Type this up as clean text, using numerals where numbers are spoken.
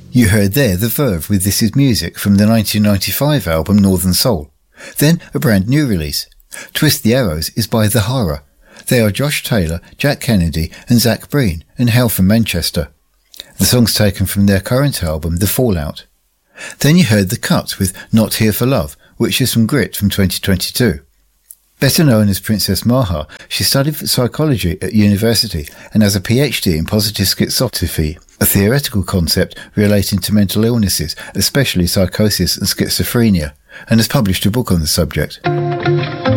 You heard there The Verve with This Is Music from the 1995 album Northern Soul. Then a brand new release. Twist the Arrows is by The Horror. They are Josh Taylor, Jack Kennedy and Zach Breen and hail from Manchester. The song's taken from their current album The Fallout. Then you heard The Cut with Not Here for Love, which is from Grit from 2022. Better known as Princess Maha, she studied psychology at university and has a PhD in positive schizophrenia, a theoretical concept relating to mental illnesses, especially psychosis and schizophrenia, and has published a book on the subject.